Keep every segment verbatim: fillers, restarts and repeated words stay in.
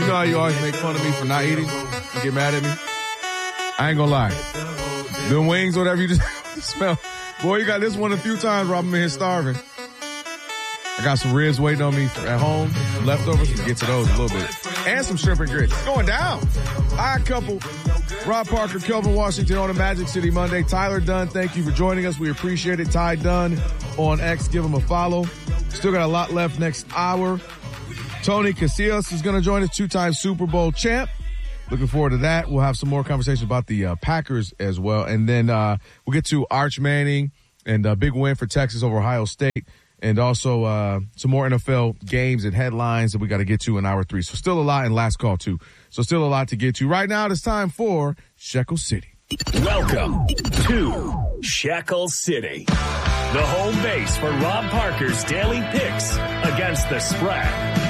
You know how you always make fun of me for not eating? You get mad at me? I ain't gonna lie. Them wings, whatever you just smell. Boy, you got this one a few times, Rob. I'm in here starving. I got some ribs waiting on me at home. Leftovers. We'll get to those a little bit. And some shrimp and grits. It's going down. Odd couple. Rob Parker, Kelvin Washington on a Magic City Monday. Tyler Dunn, thank you for joining us. We appreciate it. Ty Dunn on X. Give him a follow. Still got a lot left next hour. Tony Casillas is going to join us, two-time Super Bowl champ. Looking forward to that. We'll have some more conversations about the uh, Packers as well. And then uh, we'll get to Arch Manning and a big win for Texas over Ohio State. And also uh, some more N F L games and headlines that we got to get to in hour three. So still a lot in last call, too. So still a lot to get to. Right now, it's time for Shekel City. Welcome to Shekel City, the home base for Rob Parker's daily picks against the spread.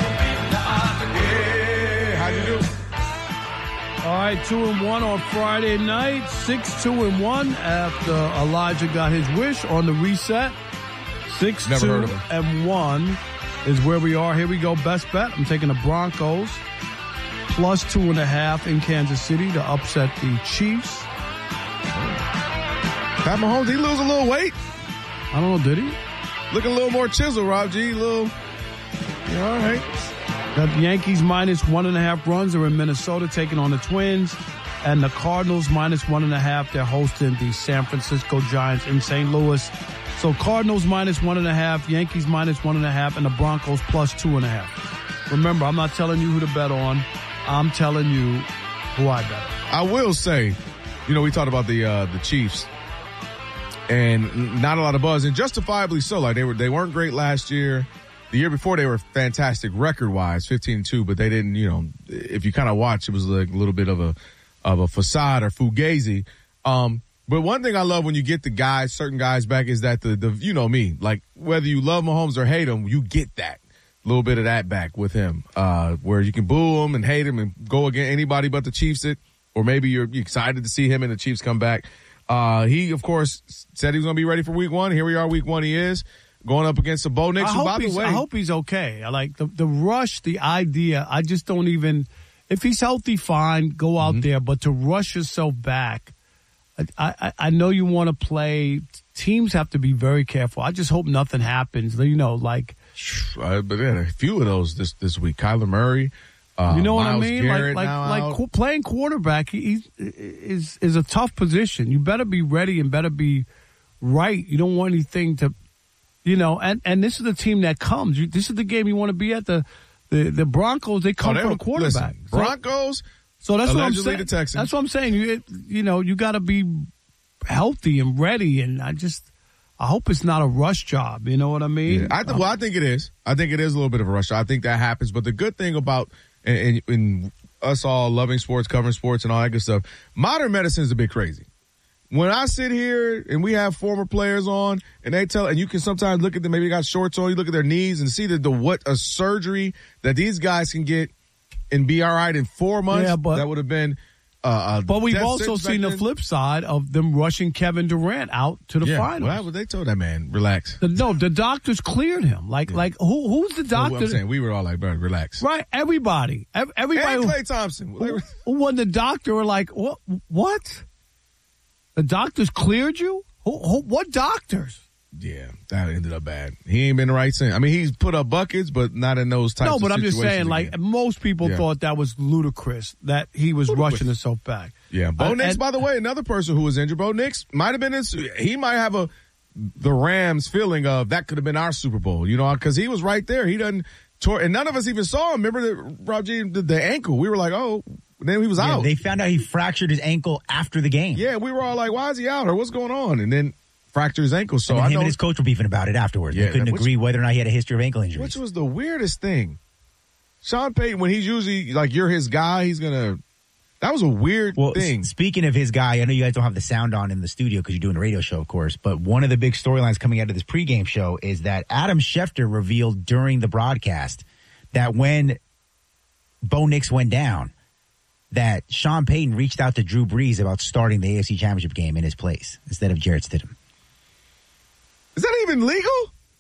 Hey, how'd you do? All right, two and one on Friday night, six, two and one after Elijah got his wish on the reset. Six, Never two, heard of him. and one is where we are. Here we go. Best bet. I'm taking the Broncos plus two and a half in Kansas City to upset the Chiefs. Pat Mahomes, he lose a little weight. I don't know, did he? Looking a little more chiseled, Rob G. A little, yeah, all right. The Yankees minus one and a half runs are in Minnesota taking on the Twins. And the Cardinals minus one and a half. They're hosting the San Francisco Giants in Saint Louis. So Cardinals minus one and a half, Yankees minus one and a half, and the Broncos plus two and a half. Remember, I'm not telling you who to bet on. I'm telling you who I bet on. I will say, you know, we talked about the uh, the Chiefs, and not a lot of buzz, and justifiably so. Like they were, they weren't great last year. The year before, they were fantastic record-wise, fifteen and two, but they didn't, you know, if you kind of watch, it was like a little bit of a of a facade or fugazi. Um, but one thing I love when you get the guys, certain guys back, is that the, the you know me, like whether you love Mahomes or hate him, you get that. A little bit of that back with him, uh, where you can boo him and hate him and go against anybody but the Chiefs it, or maybe you're excited to see him and the Chiefs come back. Uh, he, of course, said he was going to be ready for week one. Here we are, week one he is. Going up against the Bo Nix, who, by the way. I hope he's okay. I like the, the rush, the idea. I just don't even, if he's healthy, fine, go out mm-hmm. there. But to rush yourself back, I, I, I know you want to play. Teams have to be very careful. I just hope nothing happens. You know, like. Uh, but there are a few of those this, this week. Kyler Murray. Uh, you know Myles what I mean? Garrett like, now like, out. like qu- playing quarterback he, he, is is a tough position. You better be ready and better be right. You don't want anything to, you know. And, and this is the team that comes. You, this is the game you want to be at. The the, the Broncos, they come oh, for the quarterback. Listen, Broncos. So, so that's what I'm saying. The Texans. That's what I'm saying. You you know you got to be healthy and ready. And I just. I hope it's not a rush job. You know what I mean? Yeah, I th- well, I think it is. I think it is a little bit of a rush. I think that happens. But the good thing about and, and, and us all loving sports, covering sports, and all that good stuff, modern medicine is a bit crazy. When I sit here and we have former players on, and they tell, and you can sometimes look at them, maybe they got shorts on, you look at their knees and see the, the what a surgery that these guys can get and be all right in four months. Yeah, but, that would have been. Uh, but we've also seen the flip side of them rushing Kevin Durant out to the yeah, finals. Well, they told that man, relax. The, no, the doctors cleared him. Like, yeah. like who? Who's the doctor? Well, I'm saying we were all like, bro, relax. Right, everybody, everybody. And Klay Thompson. Who, who won the doctor were like, what? What? The doctors cleared you? Who, who, what doctors? Yeah, that ended up bad. He ain't been the right thing. I mean, he's put up buckets, but not in those types of situations. No, but I'm just saying, like, again. most people yeah. thought that was ludicrous, that he was ludicrous. rushing himself back. Yeah, Bo uh, Nix, and, by the way, another person who was injured. Bo Nix might have been in, he might have a, the Rams feeling of that could have been our Super Bowl, you know, because he was right there. He doesn't, tore, and none of us even saw him. Remember the, Rob G, the, the ankle? We were like, oh, then he was yeah, out. They found out he fractured his ankle after the game. Yeah, we were all like, why is he out or what's going on? And then, fractured his ankle. So and I him know and his coach were beefing about it afterwards. Yeah, they couldn't which, agree whether or not he had a history of ankle injuries. Which was the weirdest thing. Sean Payton, when he's usually like you're his guy, he's gonna. That was a weird well, thing. S- speaking of his guy, I know you guys don't have the sound on in the studio because you're doing a radio show, of course. But one of the big storylines coming out of this pregame show is that Adam Schefter revealed during the broadcast that when Bo Nix went down, that Sean Payton reached out to Drew Brees about starting the A F C Championship game in his place instead of Jarrett Stidham. Is that even legal?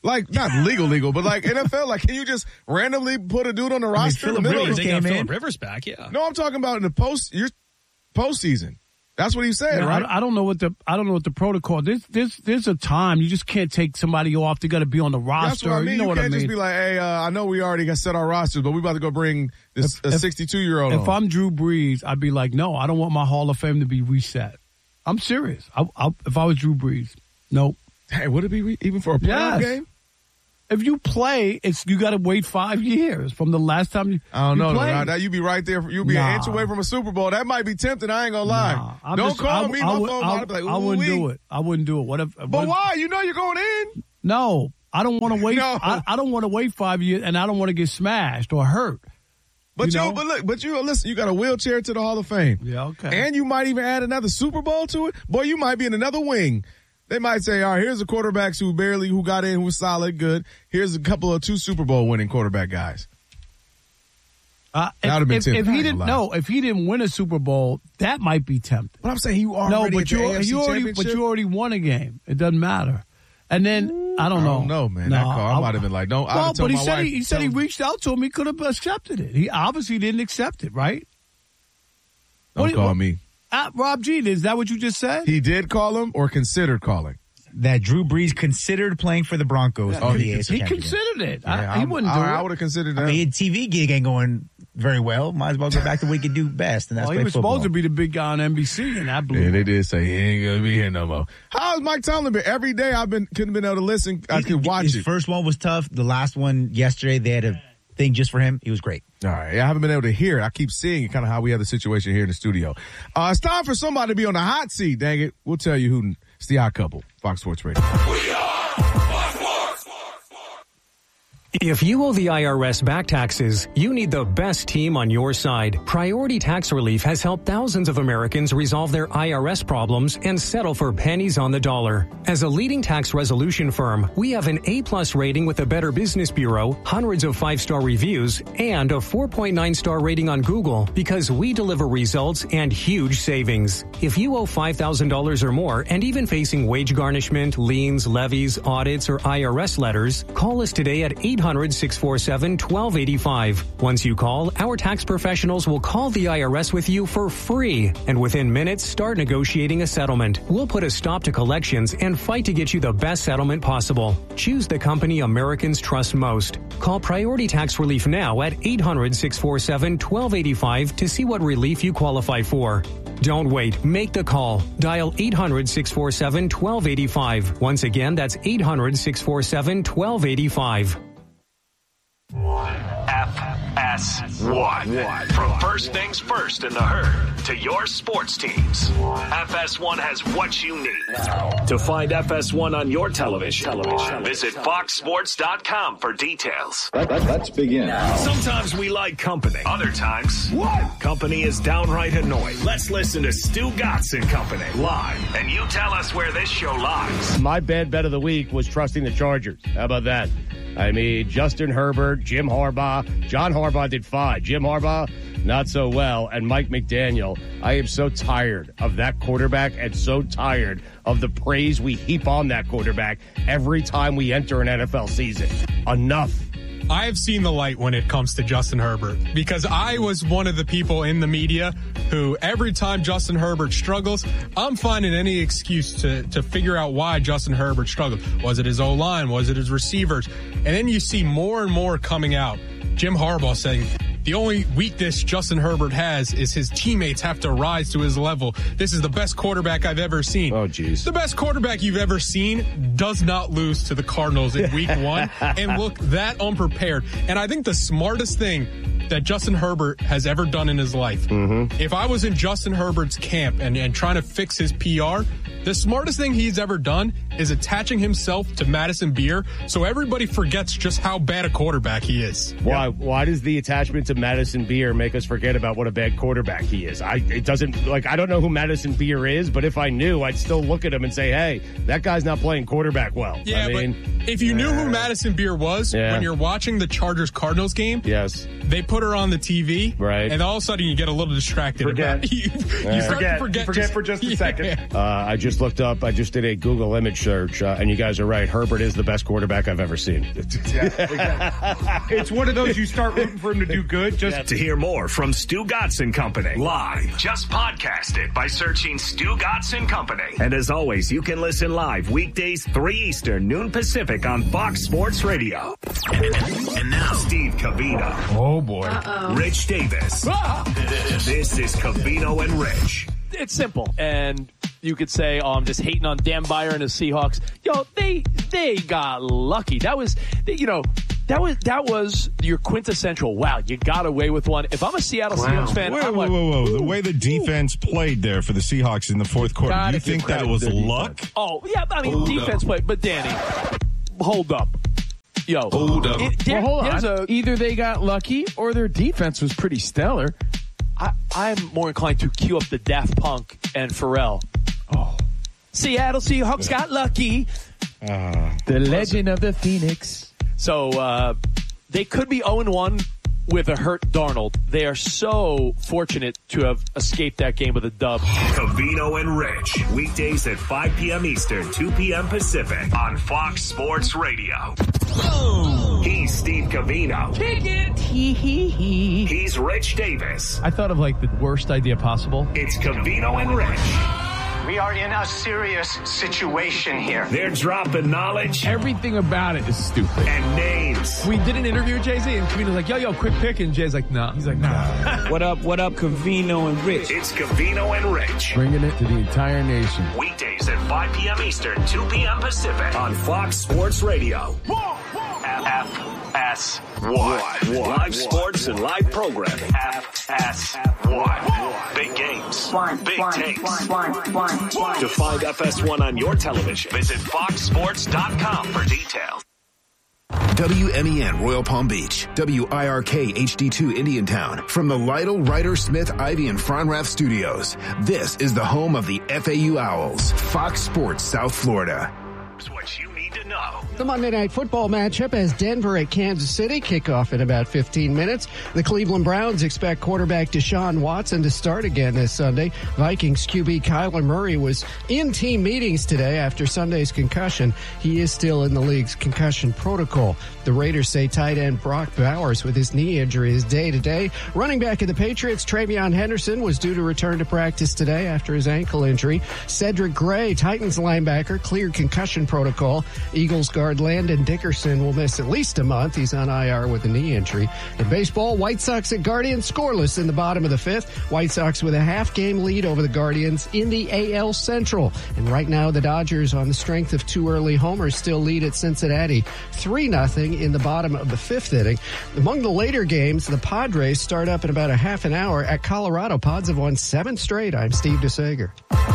Like, not legal, legal, but like N F L, like, can you just randomly put a dude on the roster in the middle of They got Phillip Rivers back, yeah. No, I'm talking about in the post, your postseason. That's what he said, yeah, right? I, I don't know what the I don't know what the protocol. There's there's there's a time you just can't take somebody off. They got to be on the roster. That's what I mean. You know you what can't I mean? just be like, hey, uh, I know we already got set our rosters, but we about to go bring this If- a sixty-two year old. If I'm Drew Brees, I'd be like, no, I don't want my Hall of Fame to be reset. I'm serious. I, I, if I was Drew Brees, nope. Hey, would it be re- even for a playoff Yes. game? If you play, it's you got to wait five years from the last time you. I don't you know. played. Now, now you be right there. You'll be Nah. an inch away from a Super Bowl. That might be tempting. I ain't gonna lie. Nah, I'm don't just- call I, me. I, My would- phone I, might be like, I wouldn't ooh-wee. do it. I wouldn't do it. What if? But what- why? You know you're going in. No, I don't want to wait. No. I, I don't want to wait five years, and I don't want to get smashed or hurt. But You you, know? but look, but you listen. You got a wheelchair to the Hall of Fame. Yeah, okay. And you might even add another Super Bowl to it. Boy, you might be in another wing. They might say, all right, here's the quarterbacks who barely, who got in, who was solid, good. Here's a couple of two Super Bowl winning quarterback guys. Uh, That would've if, been if, tempting. if I he ain't didn't gonna lie. no, if he didn't win a Super Bowl, that might be tempting. But I'm saying you already No, at but the you A F C you already but Championship. you already won a game. It doesn't matter. And then I don't I know. don't know, man. No, That call, I might have been like, don't. I'd Well, have told but he my said wife, he, he said he tell- reached out to him. He could have accepted it. He obviously didn't accept it, right? Don't What- call what- me. Uh, Rob G, is that what you just said? He did call him or considered calling. That Drew Brees considered playing for the Broncos. Oh, in the he- A F C he championship. considered it. Yeah, I, he I'm- wouldn't do I, it. I would have considered that. I mean, his T V gig ain't going very well. Might as well go back to what he could do best, and that's well, play he was football. supposed to be the big guy on N B C, and that blew. Yeah, him. they did say he ain't gonna be here no more. How's Mike Tomlin been? Every day I've been couldn't been able to listen. I could watch His it. first one was tough. The last one yesterday, they had a thing just for him. He was great. All right, I haven't been able to hear it. I keep seeing it, kind of how we have the situation here in the studio. Uh, it's time for somebody to be on the hot seat. Dang it, we'll tell you who. It's the Odd Couple, Fox Sports Radio. If you owe the I R S back taxes, you need the best team on your side. Priority Tax Relief has helped thousands of Americans resolve their I R S problems and settle for pennies on the dollar. As a leading tax resolution firm, we have an A-plus rating with the Better Business Bureau, hundreds of five-star reviews, and a four point nine star rating on Google because we deliver results and huge savings. If you owe five thousand dollars or more and even facing wage garnishment, liens, levies, audits, or I R S letters, call us today at eight hundred, six four seven, one two eight five. Once you call, our tax professionals will call the I R S with you for free, and within minutes start negotiating a settlement. We'll put a stop to collections and fight to get you the best settlement possible. Choose the company Americans trust most. Call Priority Tax Relief now at eight hundred, six four seven, one two eight five to see what relief you qualify for. Don't wait. Make the call. Dial eight hundred, six four seven, one two eight five. Once again, that's eight hundred, six four seven, one two eight five. F S one. From first things first in the herd to your sports teams, F S one has what you need. To find F S one on your television, television. visit fox sports dot com for details. Let, let, let's begin. Sometimes we like company. Other times, what? Company is downright annoying. Let's listen to Stu Gatz and Company live, and you tell us where this show lies. My bad bet of the week was trusting the Chargers. How about that? I mean, Justin Herbert, Jim Harbaugh. John Harbaugh did fine. Jim Harbaugh, not so well. And Mike McDaniel. I am so tired of that quarterback and so tired of the praise we heap on that quarterback every time we enter an N F L season. Enough. I have seen the light when it comes to Justin Herbert because I was one of the people in the media who every time Justin Herbert struggles, I'm finding any excuse to, to figure out why Justin Herbert struggled. Was it his O-line? Was it his receivers? And then you see more and more coming out. Jim Harbaugh saying, the only weakness Justin Herbert has is his teammates have to rise to his level. This is the best quarterback I've ever seen. Oh, geez. The best quarterback you've ever seen does not lose to the Cardinals in week one and look that unprepared. And I think the smartest thing that Justin Herbert has ever done in his life, mm-hmm. if I was in Justin Herbert's camp and, and trying to fix his P R, the smartest thing he's ever done is attaching himself to Madison Beer so everybody forgets just how bad a quarterback he is. Why? Why does the attachment to Madison Beer make us forget about what a bad quarterback he is? I it doesn't like I don't know who Madison Beer is, but if I knew, I'd still look at him and say, "Hey, that guy's not playing quarterback well." Yeah, I mean, but if you knew who Madison Beer was Yeah. when you're watching the Chargers Cardinals game, yes, they put her on the T V, right, and all of a sudden you get a little distracted. Forget. About, you, you Yeah. start Forget. to forget, Forget for just a yeah. second. uh, I just just looked up, I just did a Google image search, uh, and you guys are right. Herbert is the best quarterback I've ever seen. Yeah, exactly. It's one of those you start rooting for him to do good. Just To hear more from Stu Gotson Company live, just podcast it by searching Stu Gotson Company. And as always, you can listen live weekdays three Eastern, noon Pacific on Fox Sports Radio. And now, Steve Covino. Oh, boy. Uh-oh. Rich Davis. Ah! This is Covino and Rich. It's simple, and you could say, "Oh, I'm just hating on Dan Byer and the Seahawks." Yo, they they got lucky. That was, you know, that was that was your quintessential. Wow, you got away with one. If I'm a Seattle wow. Seahawks fan, wait, I'm whoa, like, whoa, whoa! Ooh, The way the defense ooh. played there for the Seahawks in the fourth quarter, do you think that it was luck? Defense. Oh yeah, I mean hold defense up. played, but Danny, hold up. Yo, hold up. It, there, well, hold on. a, Either they got lucky or their defense was pretty stellar. I, I'm more inclined to cue up the Daft Punk and Pharrell. Oh, Seattle Seahawks got lucky. Uh, the legend of the Phoenix. So uh, they could be oh and one with a hurt Darnold. They are so fortunate to have escaped that game with a dub. Covino and Rich, weekdays at five p.m. Eastern, two p.m. Pacific on Fox Sports Radio. Boom. He's Steve Covino. Kick it. Hee hee hee. He's Rich Davis. I thought of like the worst idea possible. It's Covino and Rich. We are in a serious situation here. They're dropping knowledge. Everything about it is stupid. And names. We did an interview with Jay-Z, and Covino's like, yo, yo, quick pick. And Jay's like, nah. He's like, nah. What up, what up, Covino and Rich? It's Covino and Rich. Bringing it to the entire nation. Weekdays at five p.m. Eastern, two p.m. Pacific on Fox Sports Radio. F S one. Live sports and live programming. F S one. Big games. Big takes. To find F S one on your television, visit fox sports dot com for details. W M E N Royal Palm Beach, W I R K H D two Indiantown. From the Lytle, Ryder, Smith, Ivy, and Fronrath studios, this is the home of the F A U Owls, Fox Sports South Florida. What you need to know. The Monday Night Football matchup as Denver at Kansas City. Kickoff in about fifteen minutes. The Cleveland Browns expect quarterback Deshaun Watson to start again this Sunday. Vikings Q B Kyler Murray was in team meetings today after Sunday's concussion. He is still in the league's concussion protocol. The Raiders say tight end Brock Bowers with his knee injury is day-to-day. Running back of the Patriots, Travion Henderson, was due to return to practice today after his ankle injury. Cedric Gray, Titans linebacker, cleared concussion protocol. Eagles guard Landon Dickerson will miss at least a month. He's on I R with a knee injury. In baseball, White Sox at Guardians scoreless in the bottom of the fifth. White Sox with a half-game lead over the Guardians in the A L Central. And right now, the Dodgers, on the strength of two early homers, still lead at Cincinnati three nothing in the bottom of the fifth inning. Among the later games, the Padres start up in about a half an hour at Colorado. Pods have won seven straight. I'm Steve DeSager.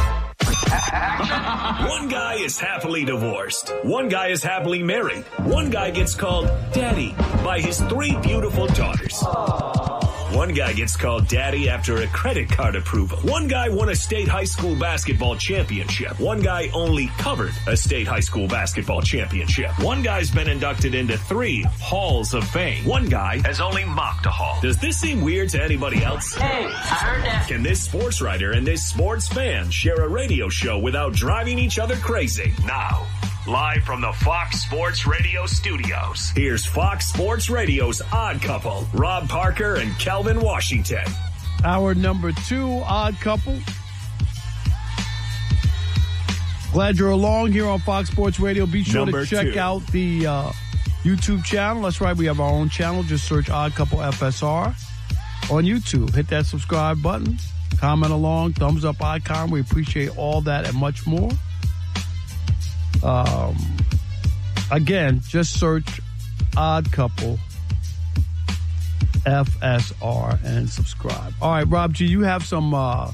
One guy is happily divorced. One guy is happily married. One guy gets called daddy by his three beautiful daughters. One guy gets called daddy after a credit card approval. One guy won a state high school basketball championship. One guy only covered a state high school basketball championship. One guy's been inducted into three halls of fame. One guy has only mocked a hall. Does this seem weird to anybody else? Hey, I heard that. Can this sports writer and this sports fan share a radio show without driving each other crazy? Now, live from the Fox Sports Radio studios, here's Fox Sports Radio's Odd Couple, Rob Parker and Kelvin Washington. Our number two Odd Couple. Glad you're along here on Fox Sports Radio. Be sure Number to check two. out the uh, YouTube channel. That's right, we have our own channel. Just search Odd Couple F S R on YouTube. Hit that subscribe button. Comment along, thumbs up icon. We appreciate all that and much more. Um, again, just search Odd Couple F S R and subscribe. All right, Rob G, you have some uh,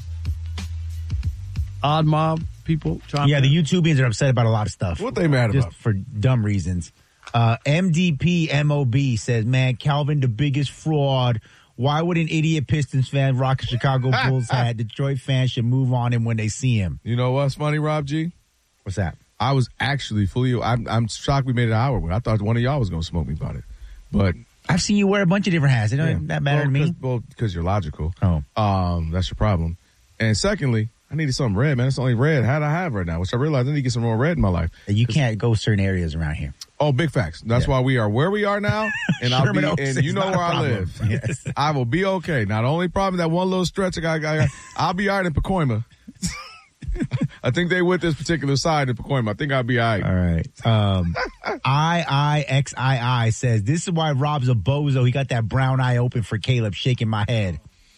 Odd Mob people trying Yeah, to... the YouTubians are upset about a lot of stuff. What they mad Just about? for dumb reasons. Uh, M D P M O B says, man, Calvin, the biggest fraud. Why would an idiot Pistons fan rock a Chicago Bulls hat? Detroit fans should move on him when they see him. You know what's funny, Rob G? What's that? I was actually fully, I'm, I'm shocked we made it an hour. I thought one of y'all was going to smoke me about it. But I've seen you wear a bunch of different hats. It doesn't yeah. that matter well, to me. Cause, well, because you're logical. Oh. Um, that's your problem. And secondly, I needed something red, man. It's the only red hat I have right now, which I realized I need to get some more red in my life. You can't go certain areas around here. Oh, big facts. That's yeah. why we are where we are now, and I'll be, and you know where I live. Yes. I will be okay. Now, the only problem, that one little stretch I got, I got I'll be all right in Pacoima. I think they with this particular side in Pacoima. I think I'll be all right. All right. Um, I I X I I says, this is why Rob's a bozo. He got that brown eye open for Caleb, shaking my head.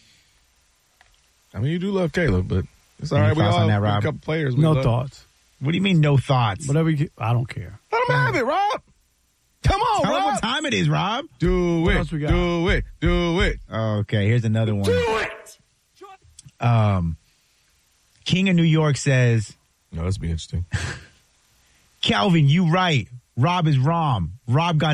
I mean, you do love Caleb, but it's all Any right. We all have a couple players. We no love. thoughts. What do you mean, no thoughts? Whatever you, I don't care. Let him have it, Rob. Come on, Tell Rob. him what time it is, Rob. Do what it. Else we got? Do it. Do it. Okay, here's another one. Do it. Um, King of New York says, no, this be interesting. Calvin, you right. Rob is Rom. Rob got